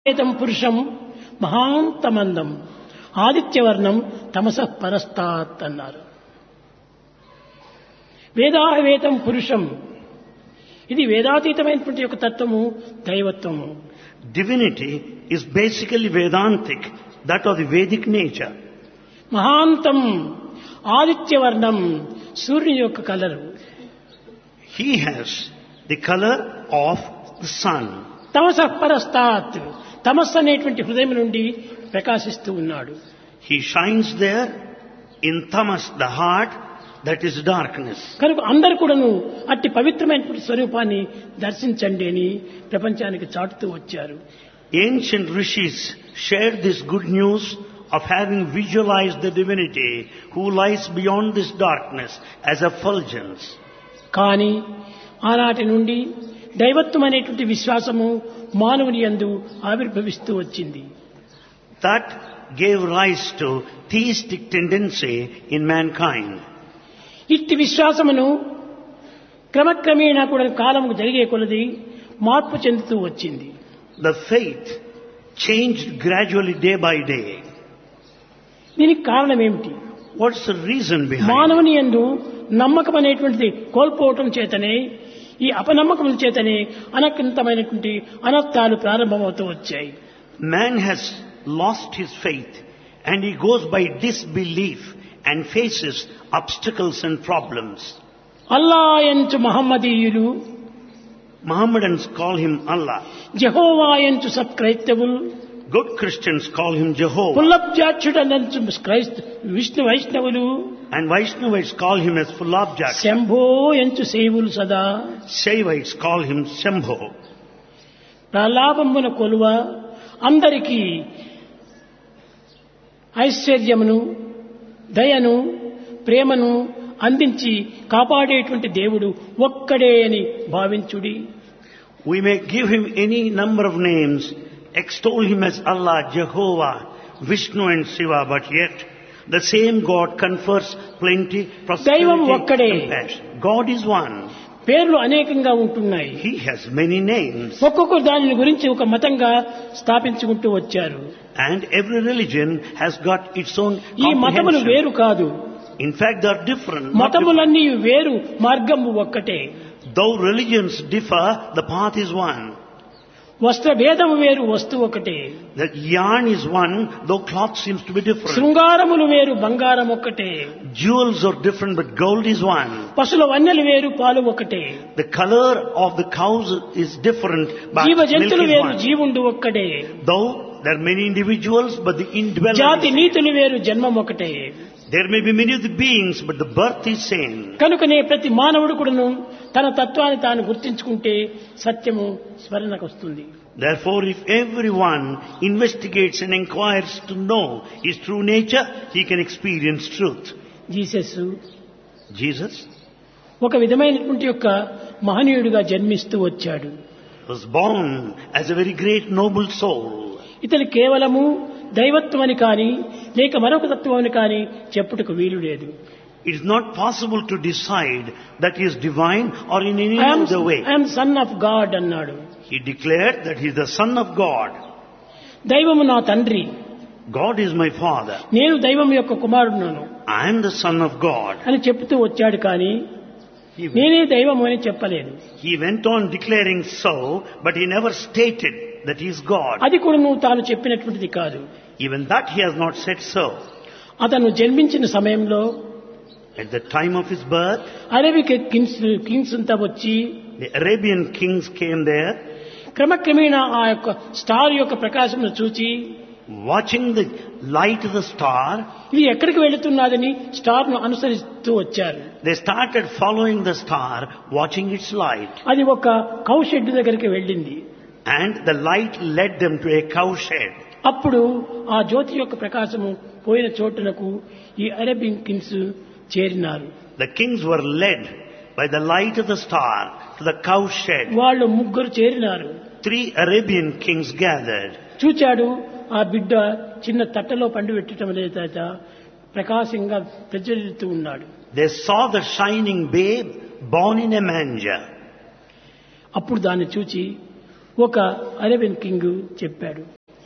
ఏతం పురుషం మహాంతమందం ఆదిత్యవర్ణం తమసః పరస్తాత్ అన్నారు. వేదాహవేతం పురుషం, ఇది వేదాతీతమైనటువంటి యొక్క తత్వము, దైవత్వము. Divinity is basically Vedantic, that of the Vedic nature. మహాంతం ఆదిత్యవర్ణం, సూర్యుని యొక్క colour. He has the color of the sun. తమసః పరస్తాత్, తమస్సు అనేటువంటి హృదయం నుండి ప్రకాశిస్తూ ఉన్నాడు. He shines there in tamas, the heart, that is darkness. కనుక అందరూ కూడాను అట్టి పవిత్రమైనటువంటి స్వరూపాన్ని దర్శించండి అని ప్రపంచానికి చాటుతూ వచ్చారు. Ancient rishis shared this good news of having visualized the divinity who lies beyond this darkness as effulgence. కానీ ఆనాటి నుండి దైవత్వం అనేటువంటి విశ్వాసము మానవుని యందు ఆవిర్భవిస్తూ వచ్చింది. That gave rise to theistic tendency in mankind. ఇట్టి విశ్వాసమును క్రమక్రమేణా కూడా కాలము జరిగే కొలది మార్పు చెందుతూ వచ్చింది. The faith changed gradually day by day. దీనికి కారణం ఏమిటి? What's the reason behind it? మానవుని యందు నమ్మకం అనేటువంటిది కోల్పోవటం చేతనే, ఈ అపనమ్మకం చేతనే అనకంతమైనటువంటి అనర్థాలు ప్రారంభమవుతూ వచ్చాయి. Man has lost his faith and he goes by disbelief and faces obstacles and problems. Allah ఎంచు మహమ్మదీయులు, Mohammedans call him Allah. Jehovah ఎంచు సత్క్రైస్తవులు, Good Christians call him Jehovah. పుల్లబ్జాక్షుడనంచు Vishnu వైష్ణవులు, And Vaishnavites call him as full object. Shambho ఎంచు శైవులు సదా, Shaivites call him Shambho. ప్రలాపమున కొలువ అందరికీ ఐశ్వర్యమును, దయను, ప్రేమను అందించి కాపాడేటువంటి దేవుడు ఒక్కడే అని భావించుడి. We may give him any number of names, extol him as Allah, Jehovah, Vishnu and Shiva, but yet the same God confers plenty, దైవం prosperity, ఒక్కడే. compassion. God is one. పేర్లు అనేకంగా ఉంటున్నాయి. He has many names. ఒక్కొక్క దాని గురించి ఒక మతంగా స్థాపించుకుంటూ వచ్చారు. And every religion has got its own ఈ మతములు comprehension. వేరు కాదు. In fact, they are different. not different. మతములన్నీ వేరు, మార్గము ఒక్కటే. Though religions differ, the path is one. వస్త్ర భేదము వేరు, వస్తువు ఒకటే. The yarn is one, though cloth seems to be different. శృంగారములు వేరు, బంగారం ఒక్కటే. Jewels are different, but gold is one. పశుల వన్నెలు వేరు, పాలు ఒకటే. The color of the cows is different, but జీవ milk జంతువులు is వేరు, one. జీవుండు ఒక్కడే. Though there are many individuals, but the indweller జాతి is same. నీతులు వేరు, జన్మం ఒకటే. There may be many of the beings, but the birth is same. కనుకనే ప్రతి మానవుడు కూడాను తన తత్వాన్ని తాను గుర్తించుకుంటే సత్యము స్మరణకు వస్తుంది. Therefore, if everyone investigates and inquires to know his true nature, he can experience truth. Jesus Jesus ఒక విధమైనటువంటి యొక్క మహనీయుడిగా జన్మిస్తూ వచ్చాడు. was born as a very great noble soul. ఇతను కేవలము దైవత్వం అని కానీ లేక మరొక తత్వం అని కానీ చెప్పుటకు వీలు లేదు. It is not possible to decide that he is divine or in any other way. I'm son of God అన్నాడు. He declared that he is the son of God. దైవము నా తండ్రి, God is my father. నేను దైవం యొక్క కుమారుడును I am the son of God. అని చెప్తూ వచ్చాడు. కానీ నేనే దైవము అని చెప్పలేదు. He went on declaring so, but he never stated that he is God. అది కూడా నువ్వు తాను చెప్పినటువంటిది కాదు. Even that he has not said so. అతను జన్మించిన సమయంలో At the time of his birth, Arabic Kings అంతా వచ్చి the Arabian kings came there, క్రమక్రమేణా ఆ యొక్క స్టార్ యొక్క ప్రకాశమును చూచి watching the light of the star. ఇది ఎక్కడికి వెళుతున్నదని స్టార్ ను అనుసరిస్తూ వచ్చారు. They started following the star, watching its light. అది ఒక కౌ షెడ్ దగ్గరికి వెళ్ళింది. And the light led them to a cow shed. అప్పుడు ఆ జ్యోతి యొక్క ప్రకాశము పోయిన చోటునకు ఈ Arabian Kings చేరినారు. The kings were led by the light of the star to the cow shed. వాళ్ళు ముగ్గురు చేరినారు. 3 Arabian kings gathered. చూచాడు, ఆ బిడ్డ చిన్న తట్టలో పండు పెట్టడం లేదట, ప్రకాశంగా ప్రజ్వలిస్తూ ఉన్నాడు. They saw the shining babe born in a manger. అప్పుడు దాన్ని చూచి ఒక అరేబియన్ కింగ్ చెప్పాడు,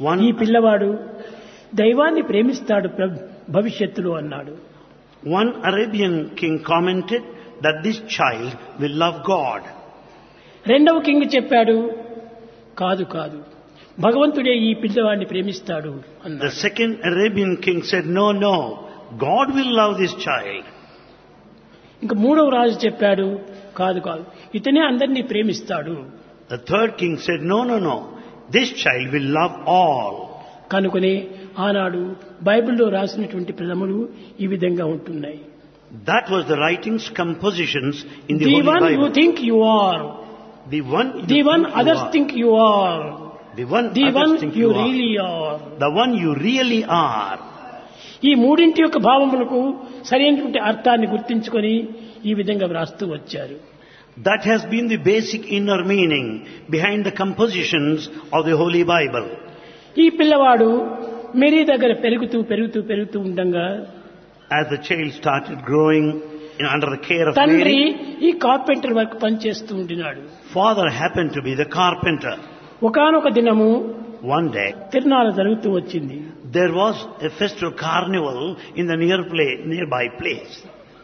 ఈ పిల్లవాడు దైవాన్ని ప్రేమిస్తాడు భవిష్యత్తులో అన్నాడు. One Arabian king commented that this child will love God. రెండవ కింగ్ చెప్పాడు, కాదు కాదు, భగవంతుడే ఈ పిల్లవాడిని ప్రేమిస్తాడు అన్నాడు. The second Arabian king said, no, no, God will love this child. ఇంకా మూడవ రాజు చెప్పాడు, కాదు కాదు, ఇతనే అందరినీ ప్రేమిస్తాడు. The third king said, no, no, no, this child will love all. కనుకనే ఆనాడు బైబిల్లో రాసినటువంటి పదములు ఈ విధంగా ఉంటున్నాయి. That was the writings, compositions in the The Holy one Bible. you think you are, The one the you one think you others are. think you are, The one the others one think you you are. really are. The one you really are. ఈ మూడింటి యొక్క భావములకు సరైనటువంటి అర్థాన్ని గుర్తించుకొని ఈ విధంగా వ్రాస్తూ వచ్చారు. That has been the basic inner meaning behind the compositions of the Holy Bible. ఈ పిల్లవాడు మేరీ దగ్గర పెరుగుతూ పెరుగుతూ పెరుగుతూ ఉండగా As the child started growing under the care of తండ్రి Mary, ఈ కార్పెంటర్ వర్క్ పనిచేస్తూ ఉండినాడు. father happened to be the carpenter. ఒకానొక దినము One day, తిరునాళ్ళ జరుగుతూ వచ్చింది. there was a festival carnival in the nearby place.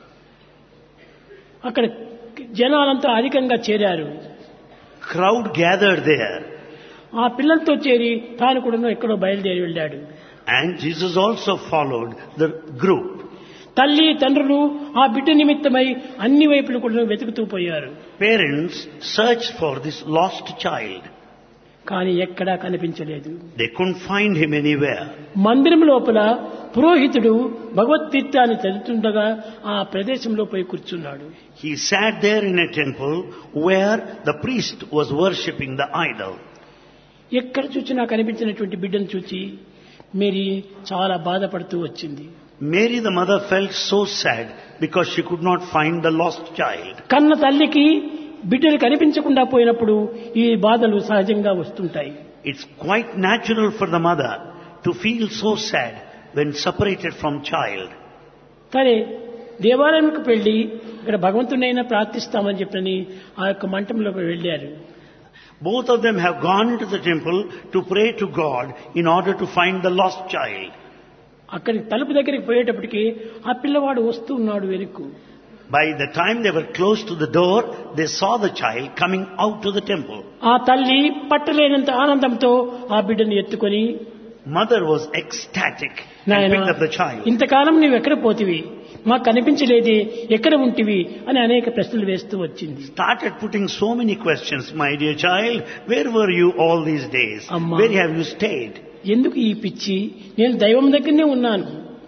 అక్కడ జనాలంతా అధికంగా చేరారు. Crowd gathered there. ఆ పిల్లలతో చేరి తాను కూడా ఎక్కడో బయలుదేరి వెళ్ళాడు. And Jesus also followed the group. తల్లి తండ్రులు ఆ బిడ్డ నిమిత్తమై అన్ని వైపులు కూడా వెతుకుతూ పోయారు. Parents searched for this lost child. కానీ ఎక్కడా కనిపించలేదు. They couldn't find him anywhere. మందిరం లోపల పురోహితుడు భగవద్గీతాన్ని చదువుతుండగా ఆ ప్రదేశంలో పోయి కూర్చున్నాడు. He sat there in a temple where the priest was worshipping the idol. ఎక్కడ చూసినా కనిపించినటువంటి బిడ్డను చూచి మేరీ చాలా బాధపడుతూ వచ్చింది. Mary the mother felt so sad because she could not find the lost child. కన్న తల్లికి బిడ్డలు కనిపించకుండా పోయినప్పుడు ఈ బాధలు సహజంగా వస్తుంటాయి. It's quite natural for the mother to feel so sad when separated from child. సరే దేవాలయంకి వెళ్ళి ఇక్కడ భగవంతునైనా ప్రార్థిస్తామని చెప్పని ఆ యొక్క మంటంలోకి వెళ్ళారు. Both of them have gone into the temple to pray to God in order to find the lost child. అక్కడికి తలుపు దగ్గరికి పోయేటప్పటికి ఆ పిల్లవాడు వస్తూ ఉన్నాడు వెనుక్కు. By the time they were close to the door, they saw the child coming out to the temple. ఆ తల్లి పట్టలేనంత ఆనందంతో ఆ బిడ్డను ఎత్తుకొని, Mother was ecstatic and నాయనా picked up the child. ఇంతకాలం నీవు ఎక్కడ పోతివి, మాకు కనిపించలేదే, ఎక్కడ ఉంటివి అని అనేక ప్రశ్నలు వేస్తూ వచ్చింది. Started putting so many questions. My dear child, where were you all these days? Amma. Where have you stayed? ఎందుకు ఈ పిచ్చి, నేను దైవం దగ్గరనే ఉన్నాను.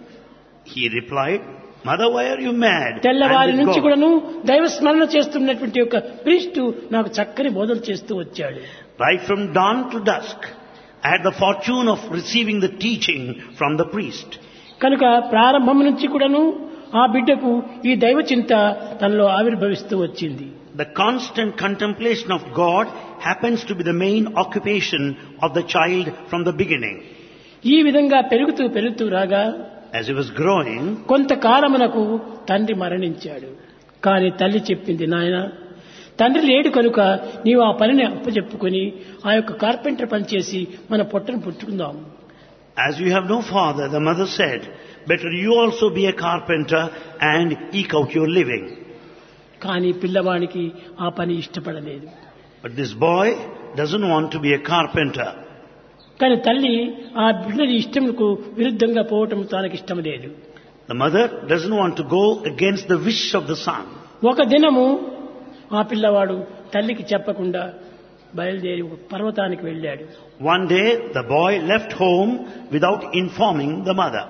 He replied, Mother, why are you mad? తెల్లవారి I'm with నుంచి God. కూడాను దైవ స్మరణ చేస్తున్నటువంటి ఒక ప్రీస్టు నాకు చక్కని బోధలు చేస్తూ వచ్చాడు. Right from dawn to dusk, I had the fortune of receiving the teaching from the priest. కనుక ప్రారంభం నుంచి కూడాను ఆ బిడ్డకు ఈ దైవ చింత తనలో ఆవిర్భవిస్తూ వచ్చింది. The constant contemplation of God happens to be the main occupation of the child from the beginning. ఈ విధంగా పెరుగుతూ పెరుగుతూ రాగా As he was growing, కొంతకాలమునకు తండ్రి మరణించాడు. కానీ తల్లి చెప్పింది, నాయన తండ్రి లేడు కనుక నీవు ఆ పనిని అప్పచెప్పుకొని ఆ యొక్క కార్పెంటర్ పని చేసి మన పొట్టను పుట్టుకుందాం. as you have no father, the mother said, better you also be a carpenter and eke out your living. కానీ పిల్లవానికి ఆ పని ఇష్టపడలేదు. But this boy doesn't want to be a carpenter. కానీ తల్లి ఆ బిడ్డని ఇష్టంకు విరుద్ధంగా పోవటం తనకి ఇష్టం లేదు. The mother doesn't want to go against the wish of the son. ఒక దినము ఆ పిల్లవాడు తల్లికి చెప్పకుండా బయలుదేరి ఒక పర్వతానికి వెళ్ళాడు. One day the boy left home without informing the mother.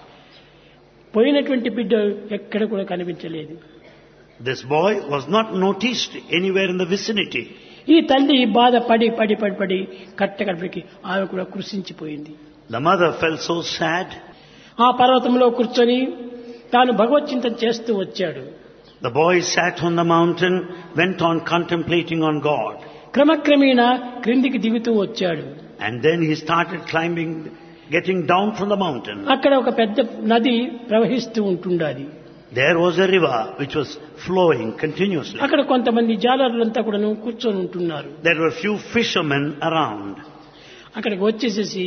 పోయినటువంటి బిడ్డ ఎక్కడ కూడా కనిపించలేదు. This boy was not noticed anywhere in the vicinity. ఈ తల్లి బాధ పడి పడి పడి పడి కట్టకడికి ఆమె కూడా కృషించిపోయింది. The mother felt so sad. ఆ పర్వతంలో కూర్చొని తాను భగవచ్చింతన చేస్తూ వచ్చాడు. The boy sat on the mountain, went on contemplating on God. క్రమక్రమేణా క్రిందికి దిగుతూ వచ్చాడు. And then he started climbing, getting down from the mountain. అక్కడ ఒక పెద్ద నది ప్రవహిస్తూ ఉంటుండాది. There was a river which was flowing continuously. అక్కడ కొంతమంది జాలరులంతా కూడా కూర్చొని ఉంటున్నారు. There were few fishermen around. అక్కడికి వచ్చేసేసి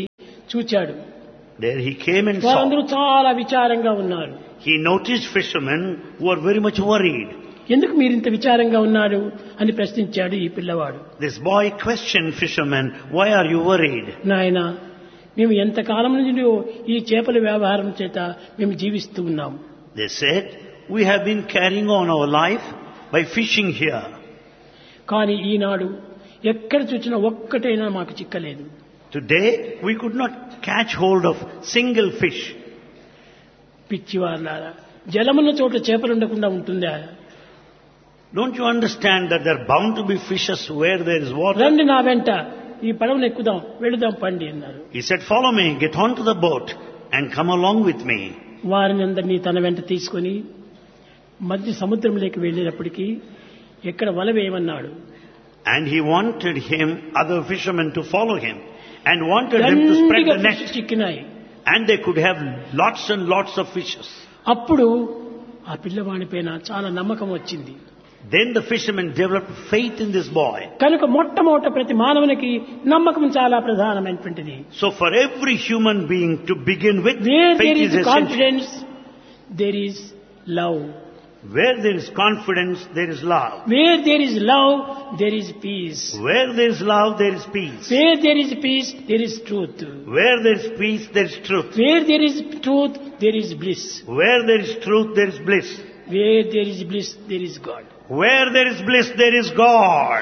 చూచాడు. There he came and saw. వారందరూ చాలా విచారంగా ఉన్నారు. He noticed fishermen who were very much worried. ఎందుకు మీరు ఇంత విచారంగా ఉన్నారు అని ప్రశ్నించాడు ఈ పిల్లవాడు. This boy questioned fishermen, why are you worried? నాయనా, మేము ఎంతకాలం నుండి ఈ చేపల వ్యవహారం చేత మేము జీవిస్తూ ఉన్నాం. They said, we have been carrying on our life by fishing here. కానీ ఈనాడు ఎక్కడ చూసినా ఒక్కటైనా మాకు చిక్కలేదు. Today, we could not catch hold of single fish. పిచ్చివారులారా, జలమున్న చోట చేపలు ఉండకుండా ఉంటుందా? Don't you understand that there are bound to be fishes where there is water? రండి నా వెంట, ఈ పడవను ఎక్కుదాం, వెళుదాం పండి అన్నారు. He said, follow me, get onto the boat and come along with me. వారిని అందరినీ తన వెంట తీసుకొని మధ్య సముద్రంలోకి వెళ్ళేటప్పటికీ ఎక్కడ వల వేయమన్నాడు. And he wanted him, other fishermen, to follow him and wanted them to spread the net. చిక్కినాయి. And they could have lots and lots of fishes. అప్పుడు ఆ పిల్లవాడి పైన చాలా నమ్మకం వచ్చింది. Then the fishermen developed faith in this boy. కనుక మొట్టమొదట ప్రతి మానవునికి నమ్మకం చాలా ప్రధానమైనటువంటిది. So for every human being to begin with, Where there faith is is essential. confidence, there is love. Where there is confidence, there is love. Where there is love, there is peace. Where there is love, there is peace. Where there is peace, there is truth. Where there is peace, there is truth. Where there is truth, there is bliss. Where there is truth, there is bliss. Where there is bliss, there is God. Where there is bliss, there is God.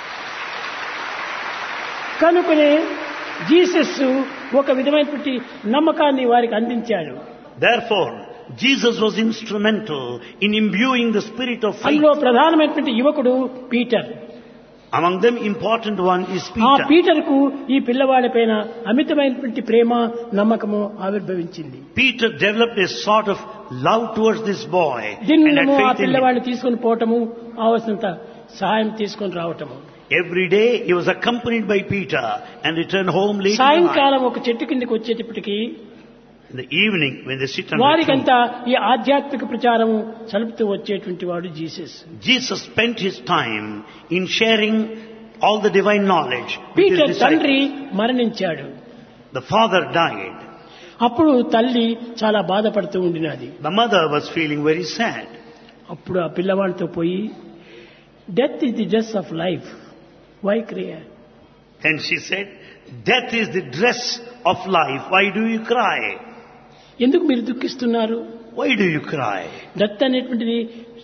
కనుకనే Jesus ఒక విధమైనటువంటి నమ్మకాన్ని వారికి అందించాడు. Therefore, Jesus was instrumental in imbuing the spirit of faith. అందులో ప్రధానమైనటువంటి యువకుడు Peter. Among them, important one is ఆ Peter. పీటర్కు ఈ పిల్లవాడి పైన అమితమైనటువంటి ప్రేమ, నమ్మకము ఆవిర్భవించింది. Peter developed a sort of love towards this boy and దినము had ఆ faith in him. పిల్లవాడిని తీసుకొని పోవటము, కావలసినంత సహాయం తీసుకొని రావటము. Every day he was accompanied by Peter and returned home late in the night. సాయంకాలం ఒక చెట్టు కిందకి వచ్చేటప్పటికి In the evening, when they sit on the tree, వారికంతా ఈ ఆధ్యాత్మిక ప్రచారము సలుపుతూ వచ్చేటువంటి వాడు Jesus. Jesus spent his time in sharing all the divine knowledge with his Peter తండ్రి disciples. మరణించాడు. The father died. అప్పుడు తల్లి చాలా బాధపడుతూ ఉండినది. The mother was feeling very sad. అప్పుడు ఆ పిల్లవాడితో పోయి, death is the dress of life, why cry? Then she said, death is the dress of life. Why do you cry? ఎందుకు మీరు దుఃఖిస్తున్నారు? Why do you cry? Death అనేటువంటిది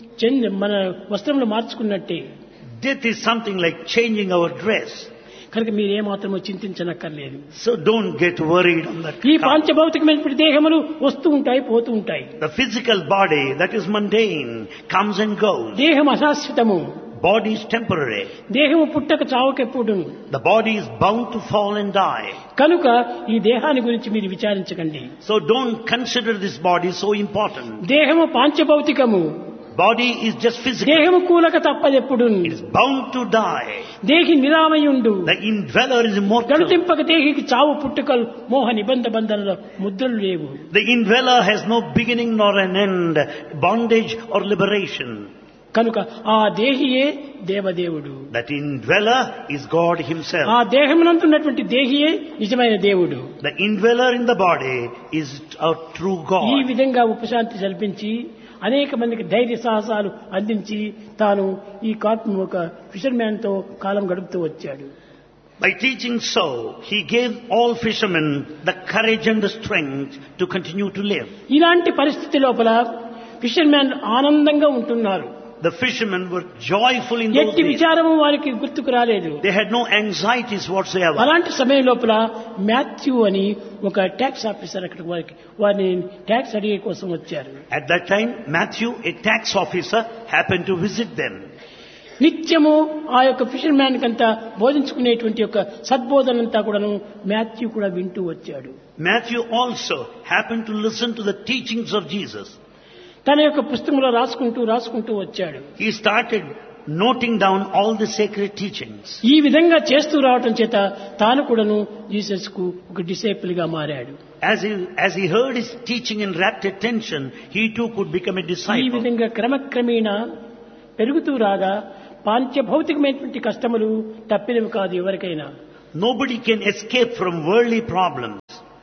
మన వస్త్రంలో మార్చుకున్నట్టే. Death is something like changing our dress. కనుక మీరేమాత్రమో చింతించనక్కర్లేదు. So don't get worried on that ఈ count. పాంచభౌతికమైనటువంటి దేహములు వస్తూ ఉంటాయి, పోతూ ఉంటాయి. The physical body that is mundane comes and goes. దేహం అశాశ్వతము. Body is temporary. దేహము పుట్టక చావకెప్పుడు. The body is bound to fall and die. కనుక ఈ దేహాన్ని గురించి మీరు విచారించకండి. So don't consider this body so important. దేహము పాంచభౌతికము. Body is just physical. దేహము కూలక తప్పదెప్పుడు. It is bound to die. దేహి నిరామయుండు. The indweller is immortal. గణతింపక దేహికి చావు పుట్టుకలు మోహ నిబంధ బంధనల ముద్రలు లేవు. The indweller has no beginning nor an end, bondage or liberation. కనుక ఆ దేహియే దేవదేవుడు. That indweller is God himself. ఆ దేహమునందున్నటువంటి దేహియే నిజమైన దేవుడు. The indweller in the body is our true ఈ God. విధంగా ఉపశాంతి కల్పించి అనేక మందికి ధైర్య సాహసాలు అందించి తాను ఈ ఒక ఫిషర్మ్యాన్ తో కాలం గడుపుతూ వచ్చాడు. By teaching so, he gave all fishermen the courage and the strength to continue to live. ఇలాంటి పరిస్థితి లోపల ఫిషర్మ్యాన్ ఆనందంగా ఉంటున్నారు. The fishermen were joyful in those ఎట్టి days. విచారము వారికి గుర్తుకు రాలేదు. They had no anxieties whatsoever. అలాంటి సమయం లోపల మాథ్యూ అని ఒక ట్యాక్స్ ఆఫీసర్ అక్కడ వారిని ట్యాక్స్ అడిగే కోసం వచ్చారు. At that time, Matthew, a tax officer, happened to visit them. నిత్యము ఆ యొక్క ఫిషర్ మ్యాన్ కంతా బోధించుకునేటువంటి యొక్క సద్బోధనంతా కూడాను మాథ్యూ కూడా వింటూ వచ్చాడు. Matthew also happened to listen to the teachings of Jesus. తన యొక్క పుస్తకంలో రాసుకుంటూ వచ్చాడు. He started noting down all the sacred teachings. ఈ విధంగా చేస్తూ రావటం చేత తాను కూడాను జీసస్ కు ఒక డిసైపుల్ గా మారాడు. As he heard his teaching and rapt attention, he too could become a ఈ disciple. విధంగా క్రమక్రమేణా పెరుగుతూ రాగా పాంచభౌతికమైనటువంటి కష్టములు తప్పినవి కాదు ఎవరికైనా. Nobody can escape from worldly problems.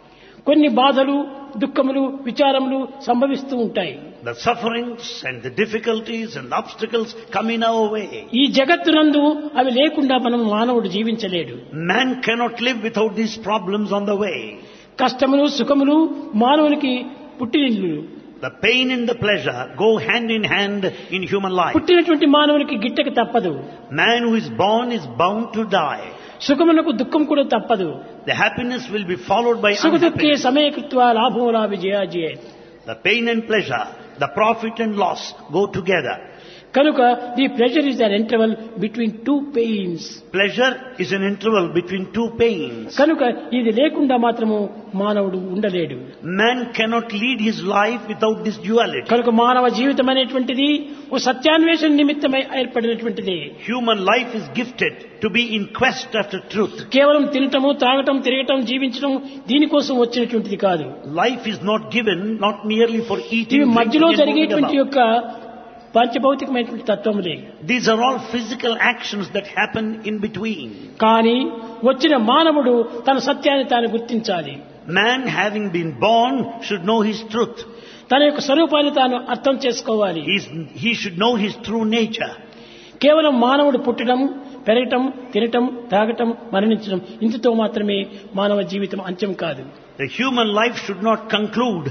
కొన్ని బాధలు, దుఃఖములు, విచారములు సంభవిస్తూ ఉంటాయి. The sufferings and the difficulties and obstacles come in our way. ఈ జగత్తునందు అవి లేకుండా మనం మానవుడు జీవించలేడు. Man cannot live without these problems on the way. కష్టములు, సుఖములు మానవునికి పుట్టినిల్లు. The pain and the pleasure go hand in hand in human life. పుట్టినటువంటి మానవునికి గిట్టక తప్పదు. Man who is born is bound to die. సుఖమునకు దుఃఖం కూడా తప్పదు. The happiness will be followed by సుఖదుఃఖే unhappiness. సమయకృత్వా లాభోలా విజయాజయ. The pain and pleasure, the profit and loss go together. కనుక the pleasure is an interval between two pains. Pleasure is an interval between two pains. కనుక ఇది లేకుండా మాత్రము మానవుడు ఉండలేడు. Man cannot lead his life without this duality. కనుక మానవ జీవితం అనేటువంటిది ఓ సత్యాన్వేషణ నిమిత్తమై ఏర్పడినటువంటిది. Human life is gifted to be in quest after truth. కేవలం తినటము, త్రాగటం, తిరగటం, జీవించడం దీనికోసం వచ్చినటువంటిది కాదు. Life is not given not merely for eating, ఇవి మధ్యలో drinking and moving జరిగేటువంటి about. యొక్క పంచభౌతికమైనటువంటి తత్వములే. These are all physical actions that happen in between. కానీ వచ్చిన మానవుడు తన సత్యాన్ని తాను గుర్తించాలి. Man, having been born, should know his truth. తన యొక్క స్వరూపాన్ని తాను అర్థం చేసుకోవాలి. He should know his true nature. కేవలం మానవుడు పుట్టడం, పెరగటం, తినటం, తాగటం, మరణించడం ఇంతతో మాత్రమే మానవ జీవితం అంత్యం కాదు. The human life should not conclude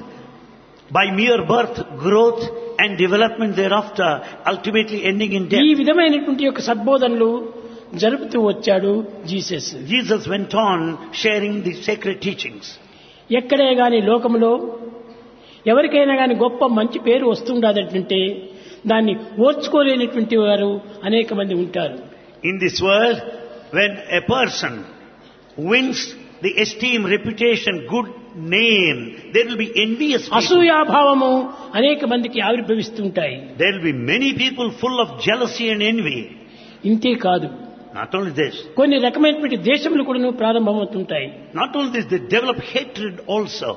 by mere birth, growth and development thereafter, ultimately ending in ఈ death. విధమైనటువంటి యొక్క సద్బోధనలు జరుపుతూ వచ్చాడు Jesus. Jesus went on sharing the sacred teachings. ఎక్కడే గాని లోకంలో ఎవరికైనా గాని గొప్ప మంచి పేరు వస్తుండదంటే దాన్ని ఓర్చుకోలేనటువంటి వారు అనేక మంది ఉంటారు. In this world, when a person wins the esteem, reputation, good name, there will be envious people. అసూయాభావము అనేక మందికి ఆవిర్భవిస్తుంటాయి. There will be many people full of jealousy and envy. ఇంతే కాదు, Not only this, కొన్ని రకమైనటువంటి దేశములు కూడా ప్రారంభమవుతుంటాయి. not only this, they develop hatred also.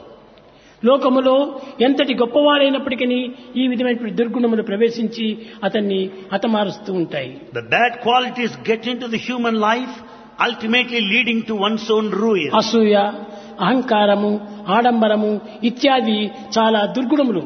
లోకములో ఎంతటి గొప్పవాడైనప్పటికీ ఈ విధమైనటువంటి దుర్గుణములు ప్రవేశించి అతన్ని హతమారుస్తూ ఉంటాయి. The bad qualities get into the human life, ultimately leading to one's own ruin. అసూయ, అహంకారము, ఆడంబరము ఇత్యాది చాలా దుర్గుణములు.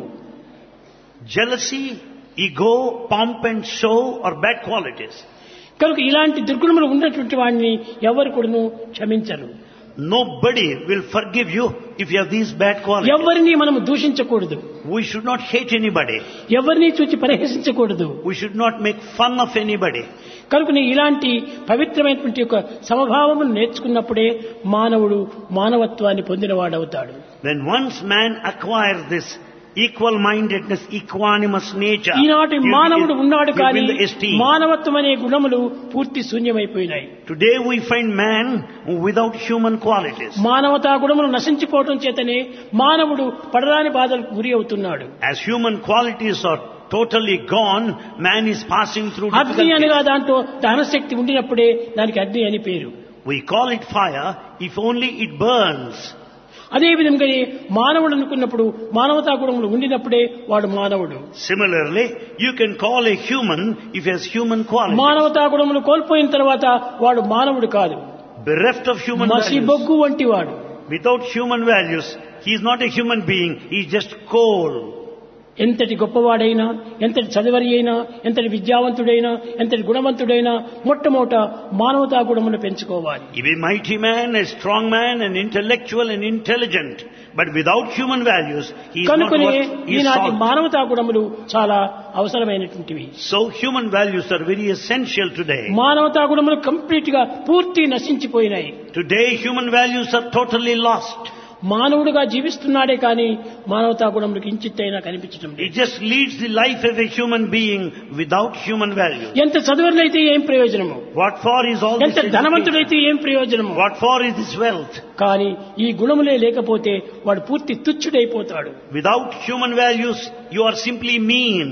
Jealousy, ego, pomp and show are bad qualities. కనుక ఇలాంటి దుర్గుణములు ఉన్నటువంటి వాడిని ఎవరు కూడాను క్షమించరు. Nobody will forgive you if you have these bad qualities. ఎవరిని మనం దూషించకూడదు. We should not hate anybody. ఎవరిని చూచి పరిహసించకూడదు. We should not make fun of anybody. కనుకనే ఇలాంటి పవిత్రమైనటువంటి ఒక సమభావమును నేర్చుకున్నప్పుడే మానవుడు మానవత్వాన్ని పొందినవాడవుతాడు. When once man acquires this equal-mindedness, equanimous nature, ఈనాటి మానవుడు ఉన్నాడు you కానీ win the esteem. మానవత్వం అనే గుణములు పూర్తి శూన్యమైపోయినాయి. Today we find man without human qualities. మానవతా గుణములు నశించిపోవటం చేతనే మానవుడు పడరాని బాధలకు గురి అవుతున్నాడు. As human qualities are totally gone, man is passing through అగ్ని difficulties. అనగా దాంట్లో దహనశక్తి ఉండినప్పుడే దానికి అగ్ని అని పేరు. We call it fire if only it burns. అదే విధంగానే మానవుడు అనుకున్నప్పుడు మానవతా గుణములు ఉండినప్పుడే వాడు మానవుడు. Similarly, you can call a human if he has human qualities. మానవతా గుణములు కోల్పోయిన తర్వాత వాడు మానవుడు కాదు, Bereft of human మసి values. బొగ్గు వంటి వాడు. Without human values, he is not a human being, he is just coal. ఎంతటి గొప్పవాడైనా, ఎంతటి చదివరి అయినా, ఎంతటి విద్యావంతుడైనా, ఎంతటి గుణవంతుడైనా మొట్టమొదట మానవతా గుణమును పెంచుకోవాలి. He be a mighty man, a strong man, an intellectual and intelligent. But without human values, he is not కనుకనే worth his ఈనాటి salt. మానవతా గుణములు చాలా అవసరమైనటువంటివి. So human values are very essential today. మానవతా గుణములు కంప్లీట్ గా పూర్తి నశించిపోయినాయి. Today human values are totally lost. మానవుడుగా జీవిస్తున్నాడే కానీ మానవతా గుణములకు ఇంచిత్తైనా కనిపించడం He లేదు. just leads the life of a human being without human values. ఎంత చదువులైతే ఏం ప్రయోజనము, What for is all this ఎంత education? ధనవంతుడైతే ఏం ప్రయోజనము. What for is this wealth? కానీ ఈ గుణములే లేకపోతే వాడు పూర్తి తుచ్చుడైపోతాడు. Without human values, you are simply mean.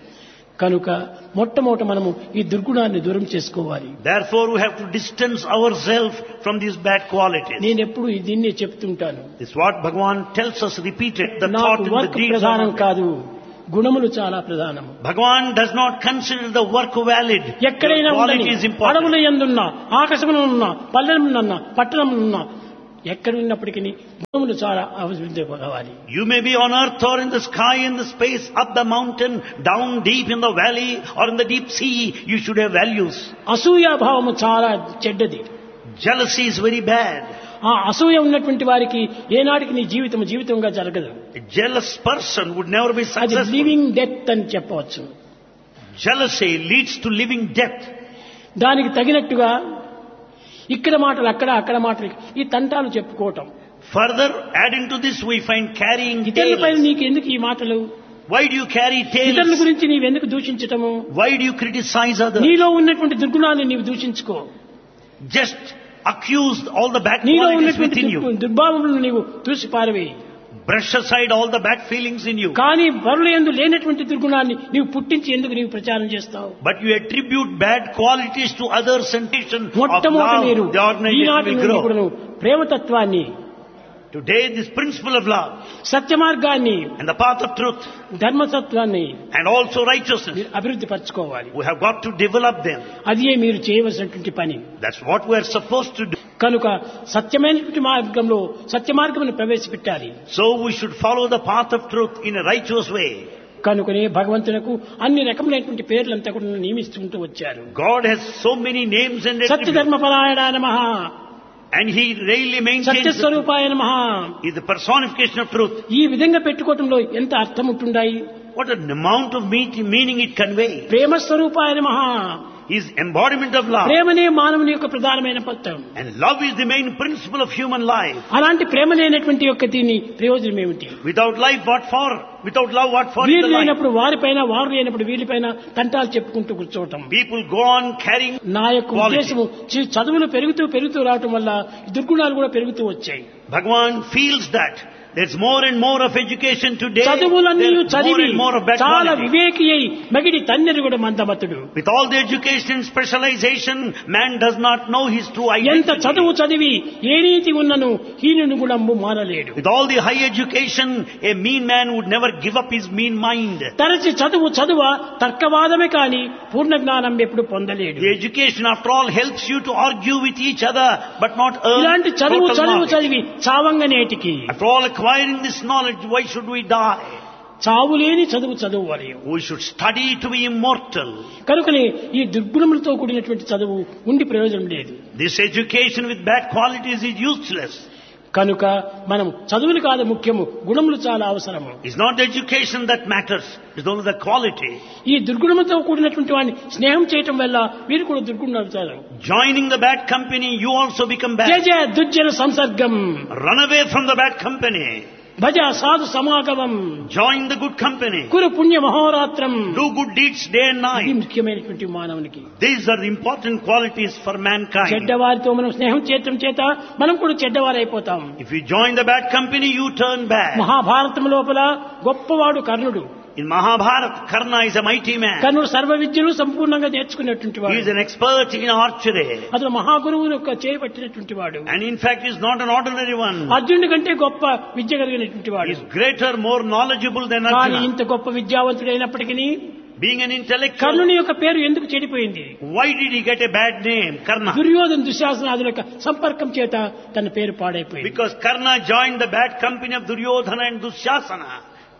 కనుక మొట్టమొదట మనము ఈ దుర్గుణాన్ని దూరం చేసుకోవాలి. Therefore, we have to distance ourselves from these bad qualities. నేను ఎప్పుడు దీన్నే చెప్తుంటాను. This is what Bhagavan tells us repeated. The నాకు thought and the work deeds ప్రధానం are కాదు, గుణములు చాలా ప్రధానము. Bhagavan does not consider the work valid. ఎక్కడైనా The quality ఉండని, is important. అడవుల యందున్నా, ఆకాశమున ఉన్నా, పల్లెమునున్నా, పట్టణమునున్నా, ఎక్కడ ఉన్నప్పటికీ గుణములు చాలా అభివృద్ధి కావాలి. You may be on earth or in the sky, in the space, up the mountain, down deep in the valley or in the deep sea. You should have values. అసూయాభావము చాలా చెడ్డది. Jealousy is very bad. ఆ అసూయ ఉన్నటువంటి వారికి ఏనాటికి నీ జీవితంగా జరగదు. A jealous person would never be అది successful. లివింగ్ డెత్ అని చెప్పవచ్చు. Jealousy leads to living death. దానికి తగినట్టుగా ఇక్కడ మాటలు అక్కడ మాటలు ఈ తంటాలు చెప్పుకోవటం. Further, adding to this, we find carrying ఇతరులపై tales. నీకు ఎందుకు ఈ మాటలు? Why do you carry ఇతరుల tales? గురించి నీవెందుకు దూషించటము? Why do you criticize others? నీలో ఉన్నటువంటి దుర్గుణాన్ని నీవు దూషించుకో. Just accuse all the bad నీలో qualities ఉన్నటువంటి within you. దుర్భావములను నీవు తూసి పారవేయి. Brush aside all the bad feelings in you. కానీ పరుల యందు లేనటువంటి దుర్గుణాన్ని నీవు పుట్టించి ఎందుకు నీవు ప్రచారం చేస్తావు? But you attribute bad qualities to others and of మొట్టమొదటి love, మీరు the organization ఈనాటి will నుండి grow. ఇప్పుడు ప్రేమతత్వాన్ని, Today, this principle of love సత్య మార్గాన్ని, and the path of truth ధర్మతత్వాన్ని and also righteousness, మీరు అభివృద్ధి పరచుకోవాలి. we have got to develop them. అదే మీరు చేయవలసినటువంటి పని. That's what we are supposed to do. కనుక సత్యమైనటువంటి మార్గంలో సత్య మార్గమును ప్రవేశపెట్టాలి. So we should follow the path of truth in a righteous way. కనుకనే భగవంతునకు అన్ని రకములైనటువంటి పేర్లంతా కూడా నియమిస్తుంటూ వచ్చారు. God has so many names and attributes, సత్యధర్మపరాయణ నమః, and He really maintains the truth. సత్యస్వరూపాయ నమః. He is the personification of truth. ఈ విధంగా పెట్టుకోవటంలో ఎంత అర్థం ఉంటుండాయి. What an amount of meaning it conveys. ప్రేమస్వరూపాయ నమః. He is embodiment of love. ప్రేమనే మానవుని యొక్క ప్రధానమైన పత్రం. And love is the main principle of human life. అలాంటి ప్రేమ లేనటువంటి యొక్క దీని ప్రయోజనం ఏమిటి? Without life, what for? Without love, what for? వీరు is the life? లేనప్పుడు వారిపైన, వారు లేనప్పుడు వీరిపైన తంటాలు చెప్పుకుంటూ కూర్చోవటం. People go on carrying. నా యొక్క ఉద్దేశము చదువులు పెరుగుతూ రావటం వల్ల దుర్గుణాలు కూడా పెరుగుతూ వచ్చాయి. Bhagavan feels that there's more and more of education today. చదువులన్నీ There's more చదివి and more of bad చాలా quality. వివేకి అయి మగిడి తన్నెరు కూడా మందమతుడు. With all the education and specialization, man does not know his true ఎంత identity. చదువు చదివి ఏ రీతి ఉన్నను హీనుని కూడా మానలేడు. With all the high education, a mean man would never give up his mean mind. తరచి చదువ తర్కవాదమే కాని పూర్ణ జ్ఞానం ఎప్పుడు పొందలేడు. The education, after all, helps you to argue with each other, but not earn ఇలాంటి total knowledge. చదివి చావంగనేటికి After all acquiring this knowledge, why should we die? చావు లేని చదువు వలయం. We should study to be immortal. కనుకనే ఈ దుర్గుణములతో కూడినటువంటి చదువు ఉండి ప్రయోజనం లేదు. This education with bad qualities is useless. కనుక మనం చదువులు కాదు ముఖ్యము, గుణములు చాలా అవసరము. It's not the education that matters, it's only the quality. ఈ దుర్గుణములతో కూడినటువంటి వాడిని స్నేహం చేయటం వల్ల వీరు కూడా దుర్గుణులు అవుతారు. Joining the bad company, you also become bad. త్యజ దుర్జన సంసర్గం, Run away from the bad company. భజ సాధు సమాగమం, Join the good company. కురు పుణ్య మహోరాత్రం. Do good deeds day and ఇది night. ముఖ్యమైనటువంటి మానవునికి. These are the important qualities for mankind. చెడ్డవారితో మనం స్నేహం చేయటం చేత మనం కూడా చెడ్డవారైపోతాం. If you join the bad company, you turn bad. Mahabharatam లోపల గొప్పవాడు కర్ణుడు. In Mahabharata, Karna is a mighty man. కర్ణుడు సర్వ విద్యను సంపూర్ణంగా నేర్చుకున్నటువంటి He వాడు. is an expert in archery. అతను మహాగురువు యొక్క చేయబట్టినటువంటి వాడు. And in fact, he is not an ordinary one. అర్జునుడి కంటే గొప్ప విద్య కలిగినటువంటి He వాడు. is greater, more knowledgeable than కానీ Arjuna. ఇంత గొప్ప విద్యావంతుడైనప్పటికీ Being an intellectual, కర్ణుని యొక్క పేరు ఎందుకు చెడిపోయింది? why did he get a bad name, Karna? Duryodhana దుశ్శాసనాదుల యొక్క సంపర్కం చేత తన పేరు పాడైపోయింది. Because Karna joined the bad company of Duryodhana and Dushasana.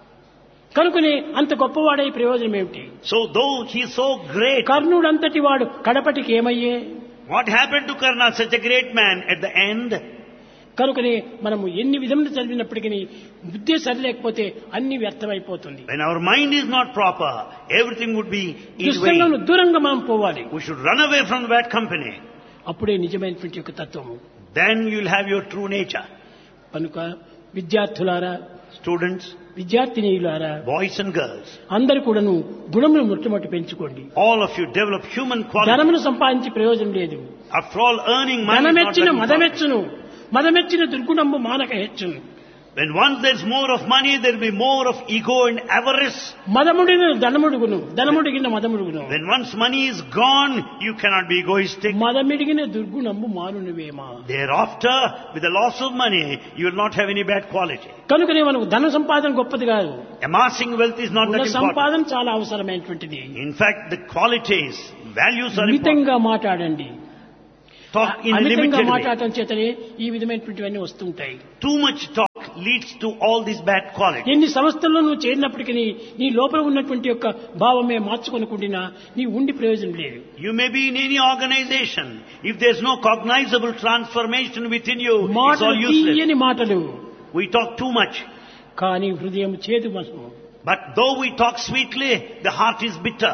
కనుకనే అంత గొప్పవాడై ప్రయోజనం ఏమిటి? So though he is so great, కర్ణుడు అంతటి వాడు కడపటికి ఏమయ్యే? what happened to Karna, such a great man, at the end? కనుకనే మనము ఎన్ని విధములు చదివినప్పటికీ బుద్ధి సరిలేకపోతే అన్ని వ్యర్థమైపోతుంది. When our mind is not proper, everything would be in దుష్టంగా vain. దూరంగా మనం పోవాలి. We should run away from the bad company. అప్పుడే నిజమైనటువంటి యొక్క తత్వము. Then you'll have your true nature. కనుక విద్యార్థులారా, Students, విద్యార్థినీయులారా, boys and girls, అందరూ కూడాను గుణములు మొట్టమొదటి పెంచుకోండి. all of you develop human qualities. ధనమును సంపాదించి ప్రయోజనం లేదు. After all, earning money is not ధనమెచ్చిన very important. మదమెచ్చును, మదమెచ్చిన దుర్గుణంబు మానక హెచ్చును. When once there's more of money, there'll be more of ego and avarice. మదముడిన ధనముడుగును, ధనముడిగిన మదముడుగును. When once money is gone, you cannot be egoistic. మదమిడిగిన దుర్గుణంబు మానునివేమా. Thereafter, with the loss of money, you will not have any bad quality. కనుకనే మనకు ధన సంపాదన గొప్పది కాదు. Amassing wealth is not Guna that important. సంపాదన చాలా అవసరమైనటువంటిది. In fact, the qualities, values are important. మితంగా మాట్లాడండి. talk in a అమితంగా limited way. మాట్లాడటం చేతనే ఈ విధమైనటువంటివన్నీ వస్తుంటాయి. Too much talk leads to all these bad qualities. ఎన్ని సంస్థల్లో నువ్వు చేరినప్పటికీ నీ లోపల ఉన్నటువంటి యొక్క భావమే మార్చుకొనకుండా నీ ఉండి ప్రయోజనం లేదు. You may be in any organization. If there's no cognizable transformation within you, it's all మాటలు useless. తీయని మాటలు, We talk too much. కానీ హృదయం చేదు మనసు, But though we talk sweetly, the heart is bitter.